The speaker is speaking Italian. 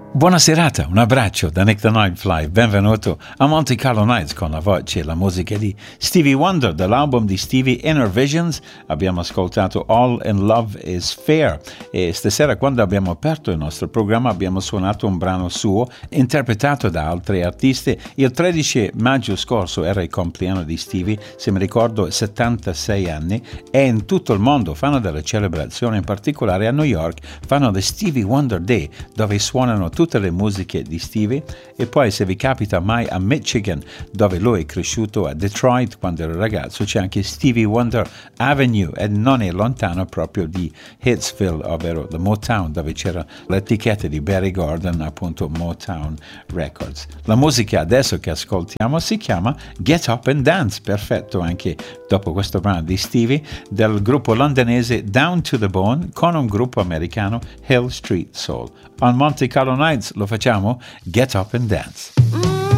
Buona serata, un abbraccio da Nick the Nightfly, benvenuto a Monte Carlo Nights con la voce e la musica di Stevie Wonder dall'album di Stevie Inner Visions. Abbiamo ascoltato All in Love is Fair e stasera quando abbiamo aperto il nostro programma abbiamo suonato un brano suo interpretato da altri artisti. Il 13 maggio scorso era il compleanno di Stevie, se mi ricordo 76 anni, e in tutto il mondo fanno delle celebrazioni, in particolare a New York fanno the Stevie Wonder Day dove suonano tutte le musiche di Stevie. E poi se vi capita mai a Michigan, dove lui è cresciuto, a Detroit quando era ragazzo, c'è anche Stevie Wonder Avenue e non è lontano proprio di Hitsville, ovvero the Motown, dove c'era l'etichetta di Barry Gordon, appunto Motown Records. La musica adesso che ascoltiamo si chiama Get Up and Dance, perfetto anche dopo questo brano di Stevie, del gruppo londinese Down to the Bone con un gruppo americano Hill Street Soul. On Monte Carlo Nights lo facciamo Get Up and Dance.